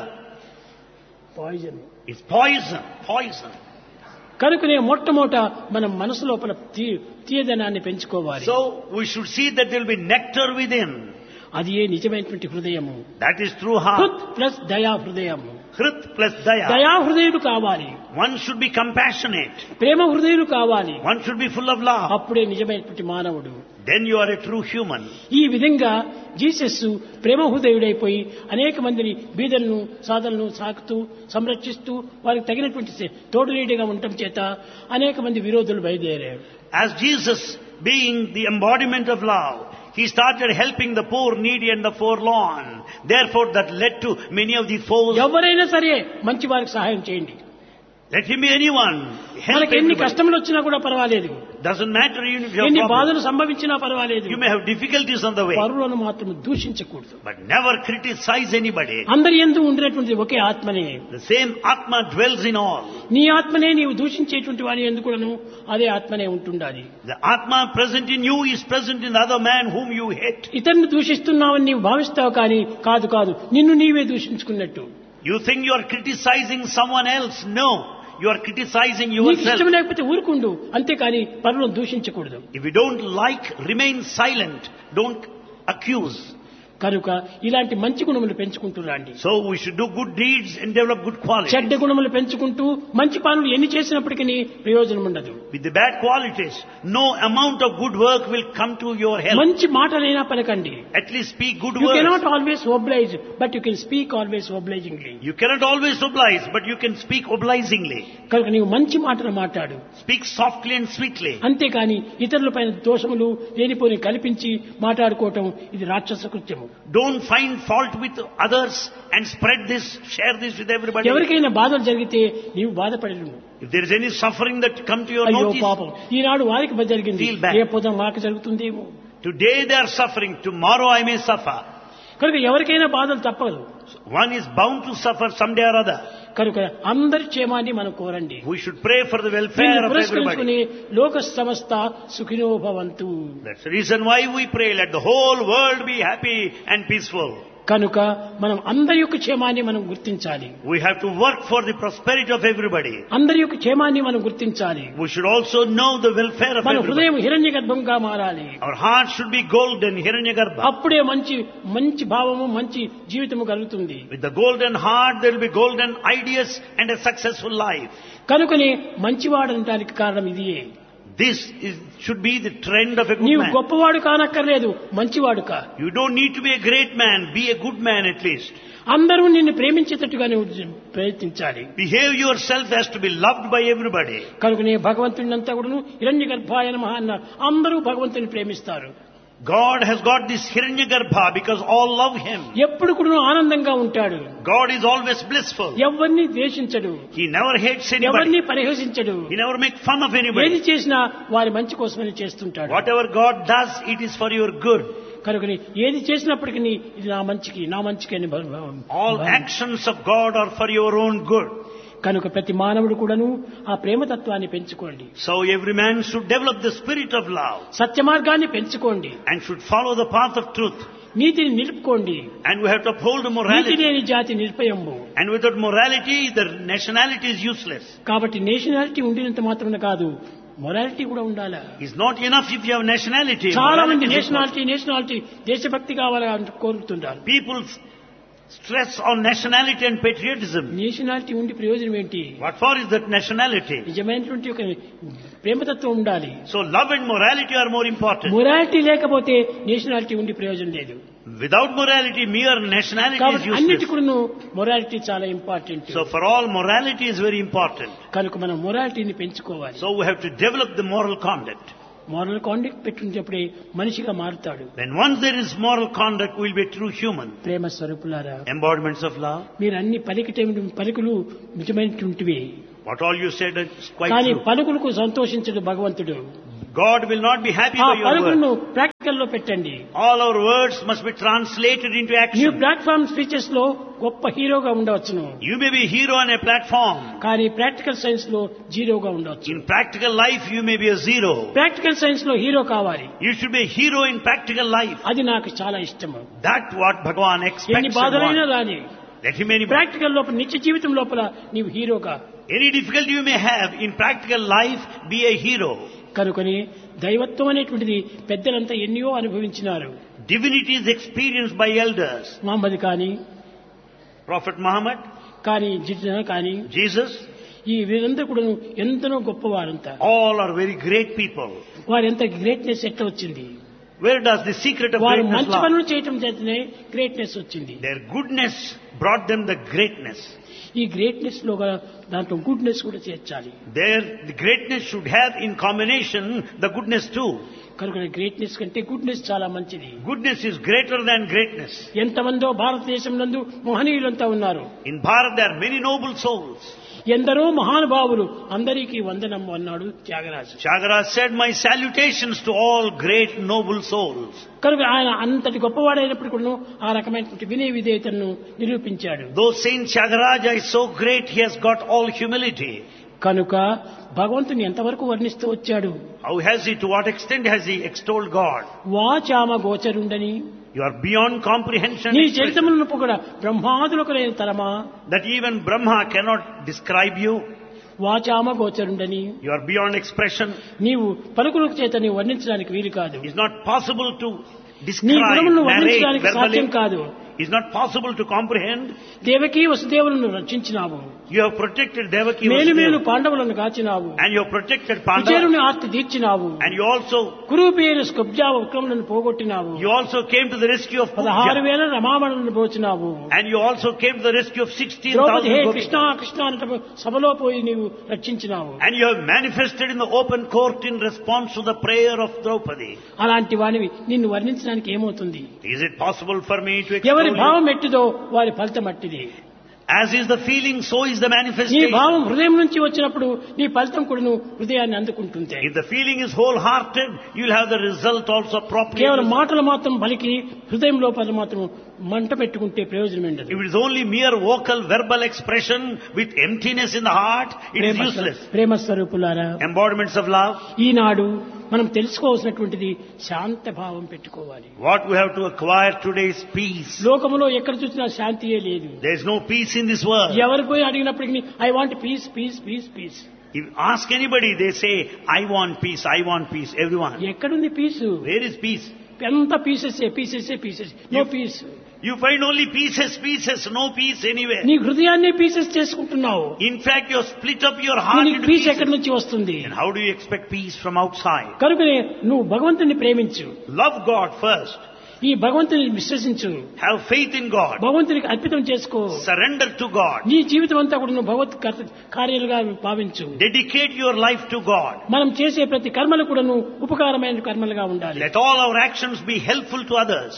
Poison. It's poison. కనుకనే మొట్టమొదట మనం మనసు లోపల తీయదనాన్ని పెంచుకోవాలి. So we should see that there will be nectar within. అది ఏ నిజమైనటువంటి హృదయము. That is true heart. హృత్ plus దయా హృదయము. Hrit plus daya. దయా హృదయుడు కావాలి, One should be compassionate. ప్రేమ హృదయుడు కావాలి. One should be full of love. అప్పుడే నిజమైనటువంటి మానవుడు. Then you are a true human. ఈ విధంగా జీసస్ ప్రేమ హృదయుడైపోయి అనేక మందిని బీదలను సాధనలను సాకుతూ సంరక్షిస్తూ వారికి తగినటువంటి తోడునీడిగా ఉండటం చేత అనేక మంది విరోధులు బయలుదేరారు. As Jesus, being the embodiment of love, he started helping the poor, needy and the forlorn. Therefore that led to many of the foes. ఎవరైనా సరే మంచి వారికి సహాయం చేయండి. Let him be anyone. Help మనకి ఎన్ని everybody. కష్టములు వచ్చినా కూడా పర్వాలేదు, Doesn't matter even if you have ఎన్ని problems. బాధలు సంభవించినా పర్వాలేదు, You may have difficulties on the way. పరులను మాత్రం దూషించకూడదు. But never criticize anybody. అందరి యందు ఉండినటువంటి ఒకే ఆత్మనే. The same Atma dwells in all. నీ ఆత్మనే నీవు దూషించేటువంటి వాని ఎందుకును అదే ఆత్మనే ఉంటుండాలి. The Atma present in you is present in the other man whom you hate. ఇతన్ని దూషిస్తున్నావని నీవు భావిస్తావు, కానీ కాదు కాదు నిన్ను నీవే దూషించుకున్నట్టు. You think you are criticizing someone else. No. You are criticizing నీకు yourself. ఇష్టం లేకపోతే ఊరుకుండు, అంతేకాని పరులను దూషించకూడదు. If you don't like, remain silent. Don't accuse. కనుక ఇలాంటి మంచి గుణములు పెంచుకుంటున్నాండి. So we should do good deeds and develop good qualities. చెడ్డ గుణములు పెంచుకుంటూ మంచి పనులు ఎన్ని చేసినప్పటికీ ప్రయోజనం ఉండదు. With the bad qualities, no amount of good work will come to your help. మంచి మాటలైనా పలకండి. At least speak good You words. cannot always oblige, but you can speak always obligingly. You cannot always oblige, but you can speak obligingly. కనుక నీవు మంచి మాటలు మాట్లాడు, Speak softly and sweetly. అంతేకాని ఇతరులపైన దోషములు లేనిపోని కల్పించి మాట్లాడుకోవటం ఇది రాక్షస కృత్యము. Don't find fault with others and spread this, share this with everybody. ఎవరికైనా బాధలు జరిగితే నీవు బాధపడలేవు. If there is any suffering that come to your అయ్యో notice, పాపం ఈనాడు వారికి జరిగింది, Feel bad. ఏ పొదం మాకు జరుగుతుందేమో. today they are suffering, tomorrow I may suffer. కనుక ఎవరికైనా బాధలు తప్పదు. One is bound to suffer someday or other. కనుక అందరి క్షేమాన్ని మనం కోరండి. We should pray for the welfare దీన్ని of everybody. పురస్కరించుకుని లోక సమస్త సుఖినో భవంతు. That's the reason why we pray, let the whole world be happy and peaceful. కనుక మనం అందరి యొక్క క్షేమాన్ని మనం గుర్తించాలి. We have to work for the prosperity of everybody. అందరి యొక్క క్షేమాన్ని మనం గుర్తించాలి. We should also know the welfare of మన everybody. హృదయం హిరణ్య గర్భంగా మారాలి. Our heart should be golden, Hiranyagarbha. అప్పుడే మంచి మంచి భావము మంచి జీవితము కలుగుతుంది. With the golden heart, there will be golden ideas and a successful life. కనుకనే మంచివాడనటానికి కారణం ఇదియే. This should be the trend of a good నీవు man. గొప్పవాడు కానక్కర్లేదు, మంచివాడు కా. You don't need to be a great man, be a good man at least. అందరూ నిన్ను ప్రేమించేటట్టుగా నువ్వు ప్రయత్నించాలి. Behave yourself as to be loved by everybody. కనుకనే భగవంతుడినంతా కూడా హిరణ్య గర్భాయ నమః అన్న అందరూ భగవంతుని ప్రేమిస్తారు. God has got this Hiranyagarbha because all love him. ఎప్పుడు కూడా ఆనందంగా ఉంటాడు. God is always blissful. ఎవరిని ద్వేషించడు, He never hates anybody. ఎవరిని పరిహసించడు. He never makes fun of ఏది anybody. చేసినా వారి మంచి కోసమని చేస్తుంటాడు. Whatever God does, it is for your good. కనుకని ఏది చేసినప్పటికీ ఇది నా మంచికి అని All actions of God are for your own good. కనుక ప్రతి మానవుడు కూడాను ఆ ప్రేమతత్వాన్ని పెంచుకోండి. So every man should develop the spirit of love సత్య మార్గాన్ని పెంచుకోండి. and should follow the path of truth. నీతిని నిలుపుకోండి. And we have to uphold NITI morality. లేని జాతి నిర్భయము. And without morality, the nationality is useless. కాబట్టి నేషనాలిటీ ఉండినంత మాత్రమే కాదు, morality కూడా ఉండాలి. It's not enough if you have nationality. చాలా మంది Morality is important. నేషనాలిటీ దేశభక్తి కావాలని కోరుతుంటారు. People stress on nationality and patriotism. Nationality ఉండి ప్రయోజనం ఏంటి? What for is that nationality? నిజమైనటువంటి ఒక ప్రేమతత్వం ఉండాలి. So love and morality are more important. Morality లేకపోతే నేషనాలిటీ ఉండి ప్రయోజనం లేదు. Without morality, mere nationality is కాబట్టి useless. అన్నిటికూను మొరాలిటీ చాలా important. So for all, morality is very important. కనుక మనం మొరాలిటీని పెంచుకోవాలి. So we have to develop the moral conduct. Moral conduct పెట్టుకునేటప్పుడే మనిషిగా మారుతాడు. When once there is moral conduct, we will be a true human. ప్రేమ స్వరూపులారా, Embodiments of love. మీరు అన్ని పలుకులు నిజమైనటువంటివి. What all you said is quite కానీ true. పలుకులకు సంతోషించడు భగవంతుడు. God will not be happy ఆ by your పలుకులను words. Practical లో పెట్టండి. All our words must be translated into new action. Platform speeches లో గొప్ప హీరోగా ఉండవచ్చును, You may be a hero on a platform. కానీ ప్రాక్టికల్ సైన్స్ లో జీరోగా ఉండవచ్చు. In practical life, you may be a zero. Practical science లో hero కావాలి. You should be a hero in practical life. అది నాకు చాలా ఇష్టము. That's what Bhagavan ఎన్ని expects and బాధలైనా wants. రాని Let him any, ప్రాక్టికల్ లోపల నిత్య జీవితం లోపల నీవు హీరోగా. any difficulty you may have in practical life, be a hero. కనుకొని దైవత్వం అనేటువంటిది పెద్దలంతా ఎన్నో అనుభవించినారు. Divinity is experienced by elders. Mohammed కానీ, Prophet Muhammad, కానీ జిన్నా కానీ, Jesus, ఈ వీరందరూ కూడా ఎంతనో గొప్పవారంతా. all are very great people. వారి ఎంత గ్రేట్నెస్ ఎట్లా వచ్చింది? Where does the secret of వారు greatness మంచి lie? పనులు చేయటం చేతనే గ్రేట్నెస్ వచ్చింది. Their goodness brought them the greatness. ఈ గ్రేట్నెస్ లో గల దాంట్లో గుడ్నెస్ కూడా చేర్చాలి. The greatness should have in combination the goodness too. కనుక గ్రేట్నెస్ కంటే గుడ్నెస్ చాలా మంచిది. Goodness is greater than greatness. ఎంతమందో భారతదేశం నందు మహనీయులంతా ఉన్నారు. In Bharat there are many noble souls. ఎందరో మహానుభావులు, అందరికీ వందనం అన్నాడు Tyagaraju. Tyagaraja said, my salutations to all great noble souls. కనుక ఆయన అంతటి గొప్పవాడైనప్పుడు కూడా ఆ రకమైనటువంటి వినయ విధేయతను నిరూపించాడు. Though Saint Tyagaraja is so great, he has got all humility. కనుక భగవంతుని ఎంతవరకు వర్ణిస్తూ వచ్చాడు? How has he, to what extent has he extolled God? వాచామ గోచరుండని, You are beyond comprehension. నీ expression. చరితములను పొగడ బ్రహ్మాదులకు లేని తరమా, That even Brahma cannot describe you. వాచామ గోచరుండని, You are beyond expression. నీవు పలుకుల చేత నీవు వర్ణించడానికి వీలు కాదు. It's not possible to నీ describe, గుణములను narrate వర్ణించడానికి సాధ్యం verbally. కాదు. It's not possible to comprehend. Devaki వసుదేవులను రక్షించినావు, You have protected Devaki మేలు మేలు Vasudeva, పాండవులను కాచినావు, and you have protected Pandava, కుచేరుని Aarti తీర్చినావు, and you also కురూపేరు స్కబ్జా విక్రములను పోగొట్టినావు, came to the rescue of 16,000 Kubja, రమామణులను పోచినావు, and you also came to the rescue of Draupadi hey 16,000 Krishna Gopikas, Krishna అంటే సభలో పోయి నీవు రక్షించినావు. and you have manifested in the open court in response to the prayer of Draupadi. అలాంటి వానివి నిన్ను వర్ణించడానికి ఏమవుతుంది? Is it possible for me to ఎవరి extol you? భావం ఎట్టిదో వారి ఫలితం అట్టిది. As is the feeling, so is the నీ manifestation. భావం హృదయం నుంచి వచ్చినప్పుడు నీ ఫలితం కూడా నువ్వు హృదయాన్ని అందుకుంటుంది. If the feeling is wholehearted, you'll have the result also కేవలం appropriate. మాటలు మాత్రం పలికి హృదయం లోపల మాత్రం మంట పెట్టుకుంటే ప్రయోజనం ఉండదు. If it is only mere vocal, verbal expression with emptiness in the heart, it is useless. ప్రేమ స్వరూపులారా, Embodiments of love. ఈనాడు మనం తెలుసుకోవాల్సినటువంటిది శాంత భావం పెట్టుకోవాలి. What we have to acquire today is peace. లోకములో ఎక్కడ చూసినా శాంతియే లేదు. There is no peace in this world. ఎవరు పోయి అడిగినప్పటికీ I want peace piece piece piece. If ask anybody, they say, I want peace, I want peace, everyone. ఎక్కడుంది పీసు? Where is peace? ఎంత pieces pieces no piece. You find only pieces, no peace anywhere. నీ హృదయాన్ని pieces చేసుకుంటున్నావు. In fact, you split up your heart నీకు into piece ఎక్కడి pieces. నుంచి వస్తుంది? And how do you expect peace from outside? కనుకనే నువ్వు భగవంతుని ప్రేమించు, Love God first. ఈ భగవంతుని విశ్వసించు, Have faith in God. భగవంతునికి అర్పితం చేసుకో. Surrender to God. నీ జీవితం అంతా కూడా నువ్వు భగవత్ కార్యాలుగా భావించు. Dedicate your life to God. మనం చేసే ప్రతి కర్మలు కూడా నువ్వు ఉపకారమైన కర్మలుగా ఉండాలి. Let all our actions be helpful to others.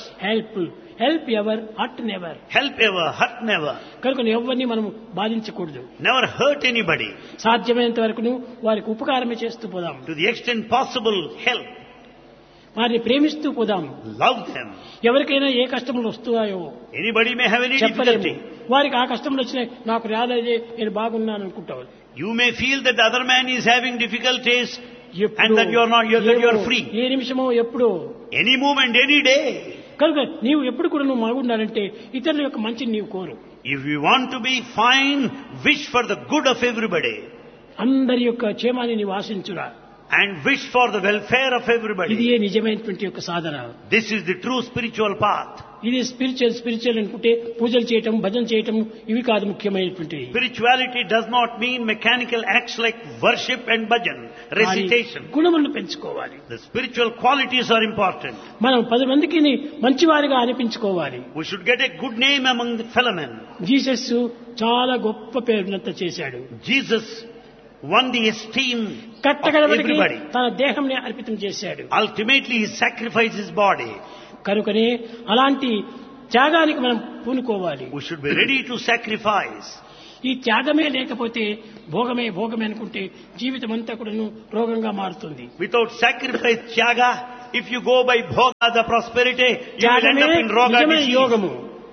Help ever hurt never. Help ever, hurt never. కనుక ఎవరిని మనం బాధించకూడదు. Never hurt anybody. సాధ్యమైనంత వరకు వారికి ఉపకారమే చేస్తూ పోదాం. To the extent possible, help. వారిని ప్రేమిస్తూ పోదాం. Love them. ఎవరికైనా ఏ కష్టములు వస్తున్నాయో Anybody may have any చెప్పలేము. difficulty. వారికి ఆ కష్టములు వచ్చినాయి, నాకు రాలేదే, నేను బాగున్నాను అనుకుంటావు. You may feel that the other man is having difficulties ఎప్పుడు, and that you are not, you are free. ఏ నిమిషమో ఎప్పుడో. Any moment, any day. కనుక నీవు ఎప్పుడు కూడా నువ్వు బాగుండాలంటే ఇతరుల యొక్క మంచిని నీవు కోరు. If you want to be fine, wish for the good of everybody. అందరి యొక్క క్షేమాన్ని నీవు ఆశించురా. And wish for the welfare of ఇది everybody. నిజమైనటువంటి యొక్క సాధన. This is the true spiritual path. ఇది స్పిరిచువల్ అనుకుంటే పూజలు చేయటం, భజన చేయటం ఇవి కాదు ముఖ్యమైనటువంటి. Spirituality does not mean mechanical acts like worship and bhajan, recitation. గుణములను పెంచుకోవాలి. The spiritual qualities are important. మనం 10 మందికి మంచివారిగా అనిపించుకోవాలి. We should get a good name among the fellow men. Jesus చాలా గొప్ప పేరునంత చేశాడు. Jesus won the esteem of కట్టగడబడికి everybody. తన దేహంని అర్పితం చేశాడు. Ultimately, he sacrificed his body. కనుకనే అలాంటి త్యాగానికి మనం పూనుకోవాలి. We should be ready to sacrifice. ఈ త్యాగమే లేకపోతే భోగమే భోగమే అనుకుంటే జీవితం అంతా కూడాను రోగంగా మారుతుంది. Without sacrifice, tyaga, if you go by bhoga, the prosperity, you will end త్యాగమే up in roga నిజమైన disease. యోగము.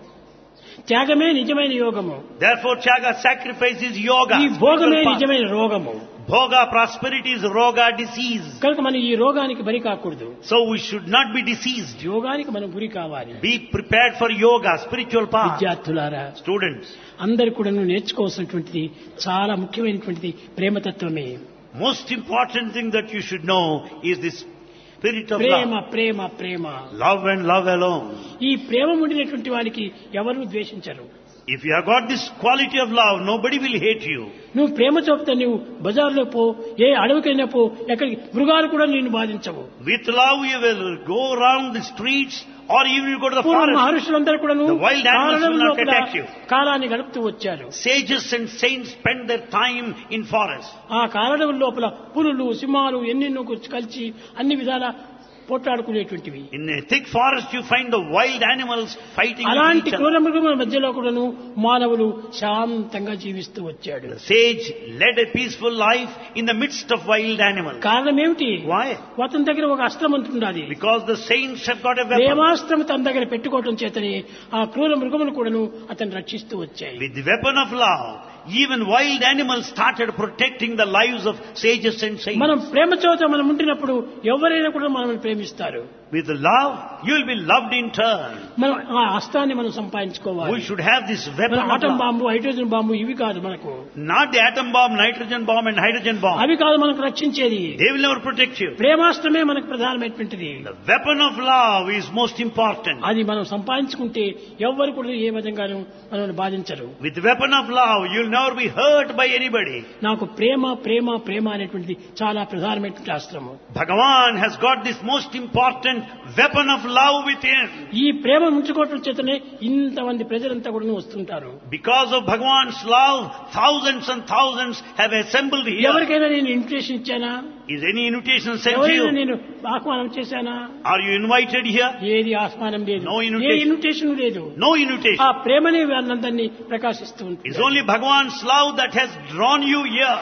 త్యాగమే నిజమైన యోగము. Therefore, tyaga, sacrifice is yoga. ఈ భోగమే spiritual path. నిజమైన రోగము. Bhoga, prosperity is roga disease. కనుక మనం ఈ రోగానికి బలి కాకూడదు. So we should not be diseased. యోగానికి మనం గురి కావాలి. Be prepared for yoga, spiritual path. విద్యార్థులారా, Students, అందరు కూడా నేర్చుకోవాల్సినటువంటిది చాలా ముఖ్యమైనటువంటిది ప్రేమతత్వమే. most important thing that you should know is this spirit of Prema love. Prema Prema. Love and love alone. ఈ ప్రేమ ఉండినటువంటి వారికి ఎవరు ద్వేషించరు. If you have got this quality of love, nobody will hate you. నువ్వు ప్రేమ చూపితే నువ్వు బజార్లో పో, ఏ అడవికైనా పో, ఎక్కడికి మృగాలు కూడా నిన్ను బాధించవు. With love you will go around the streets or even you go to the పూర్వం forest. మహర్షులందరూ కూడా The wild animals will not attack you. కాలాన్ని గడుపుతూ వచ్చారు. Sages and saints spend their time in forest. ఆ కాలడవుల లోపల పులులు సింహాలు ఎన్నెన్నో కలిసి అన్ని విధాల పోట్లాడుకునేటువంటివి. In a thick forest you find the wild animals fighting with అలాంటి each other. క్రూర మృగముల మధ్యలో కూడాను మానవులు శాంతంగా జీవిస్తూ వచ్చాడు. The sage led a peaceful life in the midst of wild animals. కారణం ఏమిటి? Why? అతని దగ్గర ఒక అస్త్రం ఉంటున్నది. Because the saints have got a weapon. ప్రేమాస్త్రం తన దగ్గర పెట్టుకోవటం చేతనే ఆ క్రూర మృగములు కూడాను అతను రక్షిస్తూ వచ్చాయి. With the weapon of love, even wild animals started protecting the lives of sages and saints. మనం ప్రేమ చోత మనం ఉంటున్నప్పుడు ఎవరైనా కూడా మనల్ని ప్రేమిస్తారు. With love, you will be loved in turn. మనం ఆ అస్త్రాన్ని మనం సంపాదించుకోవాలి. We should have this weapon of atom love. Bomb, hydrogen bomb ఇవి కాదు మనకు. Not the atom bomb, nitrogen bomb and hydrogen bomb. అవి కాదు మనకు రక్షించేది. They will never protect you. ప్రేమాస్త్రమే మనకు ప్రధానమైనటువంటిది. The weapon of love is most important. అది మనం సంపాదించుకుంటే ఎవ్వరు కూడా ఏ విధంగానూ మనల్ని బాధించరు. With the weapon of love, you will never be hurt by anybody. నాకు ప్రేమ ప్రేమ ప్రేమ అనేటువంటిది చాలా ప్రధానమైనటువంటి అస్త్రము. Bhagavan has got this most important weapon of love within. ఈ ప్రేమ ఉంచుకోవటం చేతనే ఇంతమంది ప్రజలంతా కూడా వస్తుంటారు. Because of Bhagavan's love, thousands and thousands have assembled here. ఎవరికైనా నేను invitation ఇచ్చానా? Is any invitation sent to ఎవరైనా you? నేను ఆహ్వానం చేశానా? Are you invited here? ఏది ఆహ్వానం లేదు. No ఏ invitation. ఇన్విటేషన్ లేదు. No ఆ invitation. ప్రేమనే వాళ్ళందరినీ ప్రకాశిస్తూ It's ఉంటుంది. only Bhagavan's love that has drawn you here.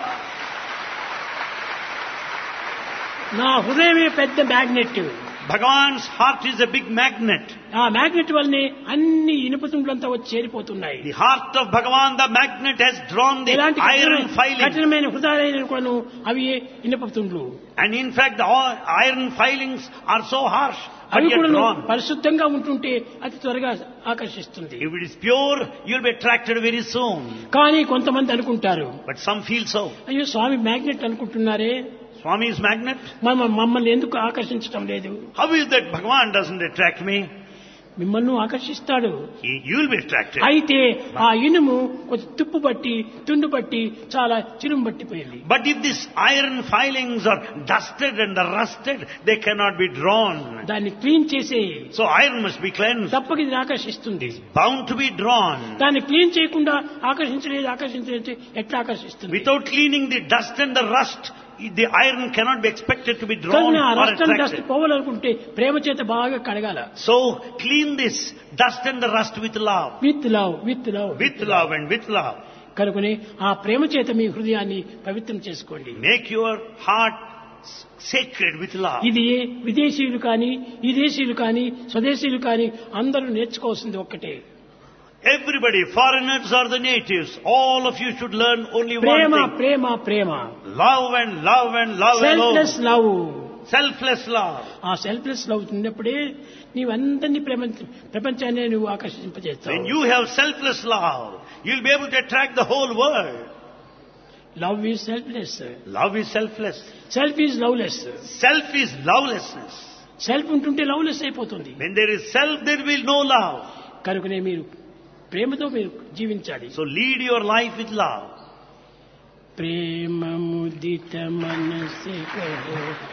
నా హృదయమే పెద్ద magnet. Bhagavan's heart is a big magnet. ఆ మ్యాగ్నెట్ వల్లనే అన్ని ఇనుప తుండ్లంతా వచ్చి చేరిపోతున్నాయి. The heart of Bhagavan, the magnet, has drawn the ఇలాంటి iron filings. కఠినమైన హృదయాలైన కూడాను అవి ఇనుప తుండ్లు. And in fact, the iron filings are so harsh, but అవి yet కూడా drawn. పరిశుద్ధంగా ఉంటుంటే అతి త్వరగా ఆకర్షిస్తుంది. If it is pure, you'll be attracted very soon. కానీ కొంతమంది అనుకుంటారు, But some feel so. అయ్యో స్వామి మ్యాగ్నెట్ అనుకుంటున్నారే, Swami's magnet? మమ్మల్ని ఎందుకు ఆకర్షించడం లేదు? How is that Bhagavan doesn't attract me? మిమ్మల్ని ఆకర్షిస్తాడు. You'll be attracted. అయితే ఆ ఇనుము కొంచెం తుప్పు బట్టి తుండు బట్టి చాలా చిరుము పట్టిపోయింది. But if these iron filings are dusted and rusted, they cannot be drawn. దాన్ని క్లీన్ చేసే So iron must be cleansed, తప్పక ఇది ఆకర్షిస్తుంది. bound to be drawn. దాన్ని క్లీన్ చేయకుండా ఆకర్షించలేదు ఎట్లా ఆకర్షిస్తుంది? Without cleaning the dust and the rust, the iron cannot be expected to be drawn కానీ ఆ or rust and dust attracted. పోవాలనుకుంటే ప్రేమ చేత బాగా కడగాల. So clean this dust and the rust with love. With love with love With love and with love. కనుకనే ఆ ప్రేమ చేత మీ హృదయాన్ని పవిత్రం చేసుకోండి. Make your heart sacred with love. ఇది విదేశీయులు కానీ విదేశీయులు కానీ స్వదేశీయులు కానీ అందరూ నేర్చుకోవాల్సింది ఒక్కటే. Everybody, foreigners or the natives, all of you should learn only one Prema thing. Prema Prema. Love and love and love selfless alone. Love. Selfless love. ఆ సెల్ఫ్లెస్ లవ్ ఉన్నప్పుడే నీవందరినీ ప్రపంచాన్ని నువ్వు When ఆకర్షింపజేస్తావు. you have selfless love, you'll be able to attract the whole world. Love is selfless. Love is selfless. Self is loveless. Self is lovelessness. Self ఉంటుంటే loveless అయిపోతుంది. When there is self, there will be no love. కనుకనే మీరు ప్రేమతో మీరు జీవించాలి. So lead your life with love. ప్రేమ ముదిత మనసే కహో